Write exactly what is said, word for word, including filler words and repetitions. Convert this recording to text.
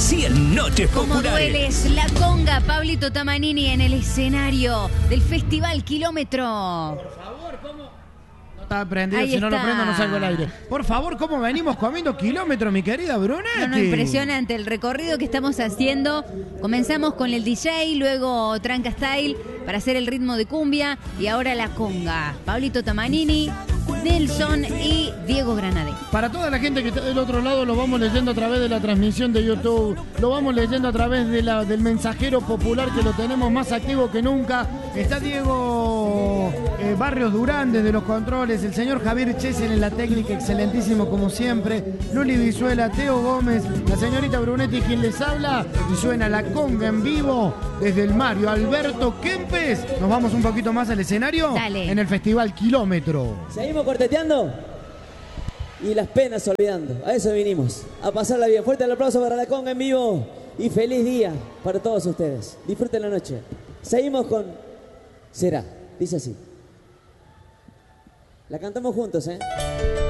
cien noches Como populares. dueles, la conga, Pablito Tamanini en el escenario del Festival Kilómetro. Por favor, ¿cómo? No estaba prendido, Ahí si no lo está. prendo no salgo al aire. Por favor, ¿cómo venimos comiendo kilómetros, mi querida Brunetti? No, no, impresionante el recorrido que estamos haciendo. Comenzamos con el D J, luego Tranca Style para hacer el ritmo de cumbia y ahora la conga. Pablito Tamanini, Nelson y Diego Granadé. Para toda la gente que está del otro lado, lo vamos leyendo a través de la transmisión de YouTube, lo vamos leyendo a través de la, del mensajero popular que lo tenemos más activo que nunca. Está Diego eh, Barrios Durán desde los controles, el señor Javier Chesen en la técnica, excelentísimo como siempre, Luli Vizuela, Teo Gómez, la señorita Brunetti quien les habla, y suena la conga en vivo desde el Mario Alberto Kempes. Nos vamos un poquito más al escenario. Dale. En el Festival Kilómetro. Seguimos corteteando y las penas olvidando. A eso vinimos, a pasarla bien. Fuerte el aplauso para la conga en vivo y feliz día para todos ustedes. Disfruten la noche. Seguimos con Será. Dice así. La cantamos juntos, ¿eh?